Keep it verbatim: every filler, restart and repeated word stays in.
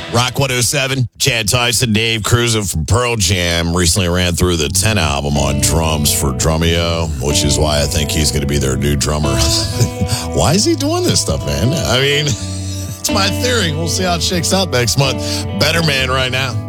Rock one oh seven, Chad Tyson, Dave Cruiser from Pearl Jam recently ran through the ten album on drums for Drumeo, which is why I think he's going to be their new drummer. Why is he doing this stuff, man? I mean, it's my theory. We'll see how it shakes out next month. Better Man right now.